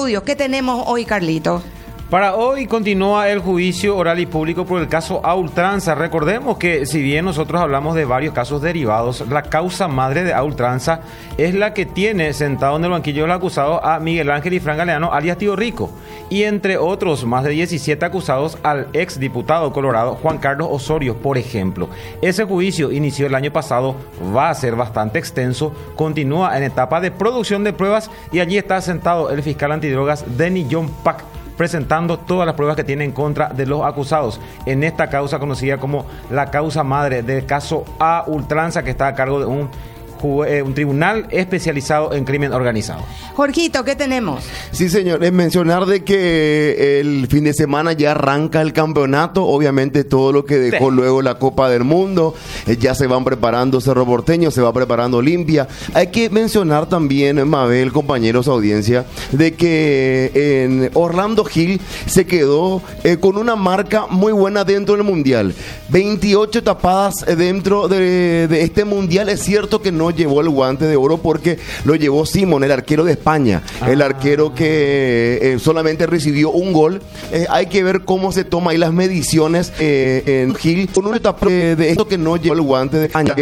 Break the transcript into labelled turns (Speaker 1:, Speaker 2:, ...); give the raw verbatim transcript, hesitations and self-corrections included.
Speaker 1: estudios. ¿Qué tenemos hoy, Carlito?
Speaker 2: Para hoy continúa el juicio oral y público por el caso a ultranza. Recordemos que si bien nosotros hablamos de varios casos derivados, la causa madre de a ultranza es la que tiene sentado en el banquillo de los acusados a Miguel Ángel Ifrán Galeano, alias Tío Rico, y entre otros más de diecisiete acusados al ex diputado colorado Juan Carlos Osorio, por ejemplo. Ese juicio inició el año pasado, va a ser bastante extenso, continúa en etapa de producción de pruebas y allí está sentado el fiscal antidrogas Denny John Pack, presentando todas las pruebas que tiene en contra de los acusados en esta causa conocida como la causa madre del caso a ultranza, que está a cargo de un un tribunal especializado en crimen organizado.
Speaker 1: Jorgito, ¿qué tenemos?
Speaker 3: Sí, señor, es mencionar de que el fin de semana ya arranca el campeonato, obviamente todo lo que dejó sí. luego la Copa del Mundo, eh, ya se van preparando Cerro Porteño, se va preparando Olimpia. Hay que mencionar también, Mabel, compañeros, audiencia, de que en Orlando Gil se quedó eh, con una marca muy buena dentro del Mundial. veintiocho tapadas dentro de, de este Mundial. Es cierto que no llevó el guante de oro porque lo llevó Simón, el arquero de España, ah. el arquero que eh, solamente recibió un gol. Eh, hay que ver cómo se toma ahí las mediciones eh, en Gil con una etapa de, de esto que no llevó el guante de España.